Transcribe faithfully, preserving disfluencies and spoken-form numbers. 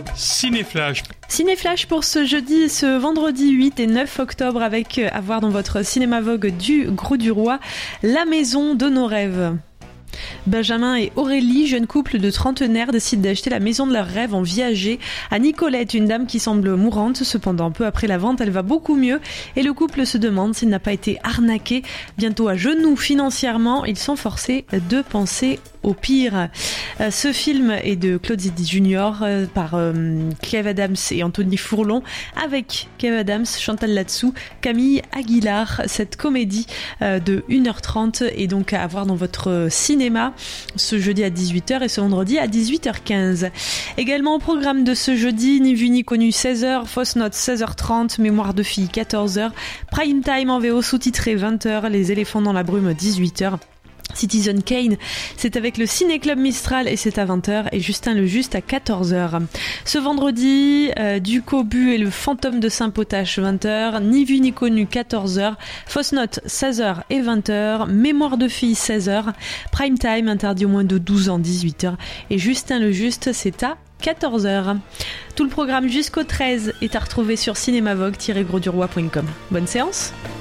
Cinéflash. Cinéflash pour ce jeudi, ce vendredi huit et neuf octobre avec euh, à voir dans votre cinéma Vogue du Grau du Roi, La maison de nos rêves. Benjamin et Aurélie, jeune couple de trentenaires, décident d'acheter la maison de leurs rêves en viager à Nicolette, une dame qui semble mourante. Cependant, peu après la vente, elle va beaucoup mieux et le couple se demande s'il n'a pas été arnaqué. Bientôt à genoux financièrement, ils sont forcés de penser au pire. Euh, ce film est de Claude Zidi Junior euh, par euh, Kev Adams et Anthony Fourlon, avec Kev Adams, Chantal Latsou, Camille Aguilar. Cette comédie euh, de une heure trente est donc à voir dans votre cinéma ce jeudi à dix-huit heures et ce vendredi à dix-huit heures quinze. Également au programme de ce jeudi, Ni vu ni connu seize heures, Fausse note seize heures trente, Mémoire de fille quatorze heures, Prime Time en V O sous-titré vingt heures, Les éléphants dans la brume dix-huit heures. Citizen Kane, c'est avec le Ciné-Club Mistral et c'est à vingt heures, et Justin le Juste à quatorze heures. Ce vendredi, euh, Du Cobu et le Fantôme de Saint-Potache vingt heures, Ni vu ni connu quatorze heures, Fausse note seize heures et vingt heures, Mémoire de fille seize heures, Prime Time interdit au moins de douze ans dix-huit heures, et Justin le Juste c'est à quatorze heures. Tout le programme jusqu'au treize est à retrouver sur cinémavogue tiret grosduroy point com. Bonne séance.